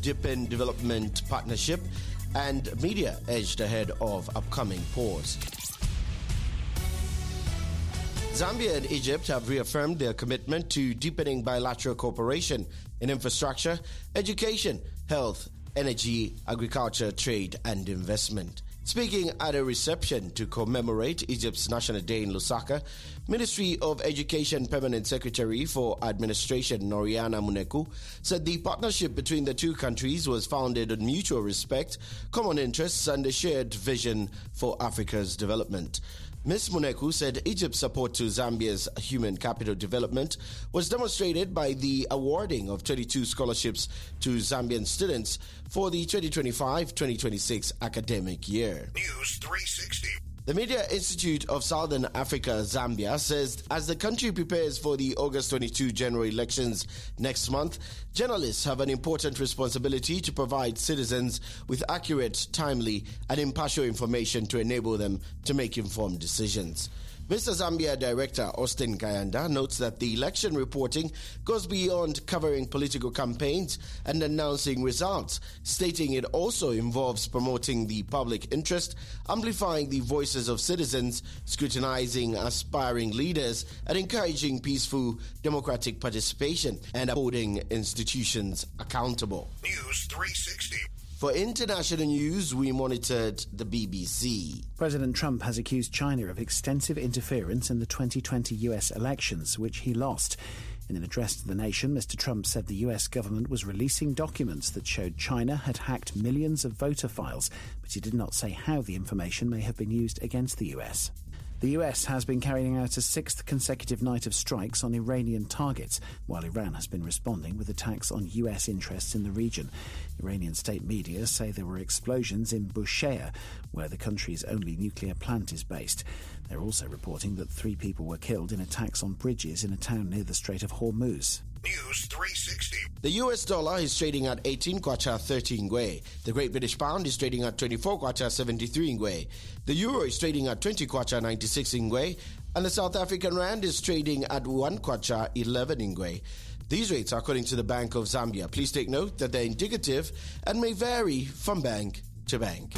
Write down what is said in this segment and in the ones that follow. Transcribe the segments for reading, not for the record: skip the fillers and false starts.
dip in development partnership, and media edged ahead of upcoming pause. Zambia and Egypt have reaffirmed their commitment to deepening bilateral cooperation in infrastructure, education, health, energy, agriculture, trade, and investment. Speaking at a reception to commemorate Egypt's National Day in Lusaka, Ministry of Education Permanent Secretary for Administration Noriana Muneku said the partnership between the two countries was founded on mutual respect, common interests, and a shared vision for Africa's development. Ms. Muneku said Egypt's support to Zambia's human capital development was demonstrated by the awarding of 22 scholarships to Zambian students for the 2025-2026 academic year. News 360. The Media Institute of Southern Africa, Zambia, says as the country prepares for the August 22 general elections next month, journalists have an important responsibility to provide citizens with accurate, timely, and impartial information to enable them to make informed decisions. Mr. Zambia Director Austin Kayanda notes that the election reporting goes beyond covering political campaigns and announcing results, stating it also involves promoting the public interest, amplifying the voices of citizens, scrutinizing aspiring leaders, and encouraging peaceful democratic participation and holding institutions accountable. News 360. For international news, we monitored the BBC. President Trump has accused China of extensive interference in the 2020 US elections, which he lost. In an address to the nation, Mr. Trump said the US government was releasing documents that showed China had hacked millions of voter files, but he did not say how the information may have been used against the US. The US has been carrying out a sixth consecutive night of strikes on Iranian targets, while Iran has been responding with attacks on US interests in the region. Iranian state media say there were explosions in Bushehr, where the country's only nuclear plant is based. They're also reporting that 3 people were killed in attacks on bridges in a town near the Strait of Hormuz. News 360. The US dollar is trading at 18 kwacha 13 ngwe. The Great British Pound is trading at 24 kwacha 73 ngwe. The Euro is trading at 20 kwacha 96 ngwe. And the South African Rand is trading at 1 kwacha 11 ngwe. These rates are according to the Bank of Zambia. Please take note that they're indicative and may vary from bank to bank.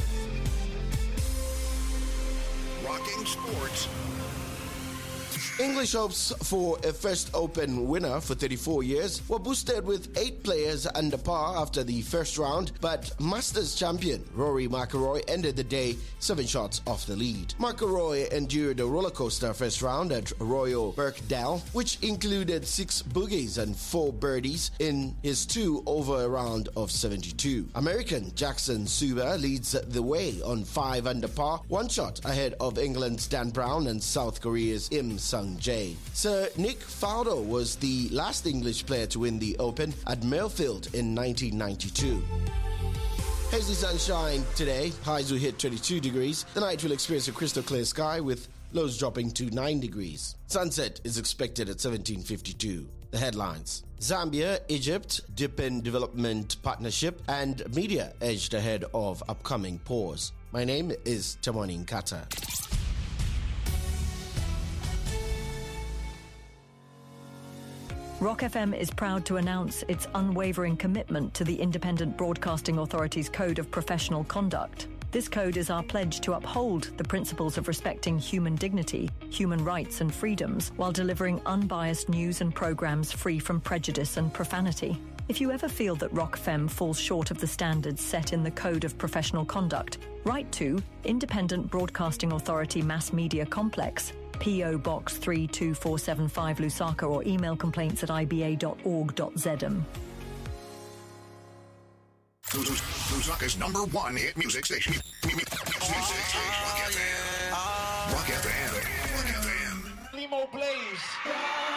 Rocking sports. English hopes for a first Open winner for 34 years were boosted with 8 players under par after the first round, but Masters champion Rory McIlroy ended the day 7 shots off the lead. McIlroy endured a rollercoaster first round at Royal Birkdale, which included 6 bogeys and 4 birdies in his 2 over a round of 72. American Jackson Suba leads the way on 5 under par, 1 shot ahead of England's Dan Brown and South Korea's Im Sung-jae. Sir Nick Faldo was the last English player to win the Open at Millfield in 1992. Hazy sunshine today. Highs will hit 22 degrees. The night will experience a crystal clear sky with lows dropping to 9 degrees. Sunset is expected at 17:52. The headlines. Zambia, Egypt, dip in development partnership, and media edged ahead of upcoming pause. My name is Tamani Nkata. Rock FM is proud to announce its unwavering commitment to the Independent Broadcasting Authority's Code of Professional Conduct. This code is our pledge to uphold the principles of respecting human dignity, human rights and freedoms, while delivering unbiased news and programs free from prejudice and profanity. If you ever feel that Rock FM falls short of the standards set in the Code of Professional Conduct, write to Independent Broadcasting Authority Mass Media Complex, P.O. Box 32475 Lusaka, or email complaints@iba.org.zm. Lusaka's #1 hit music station.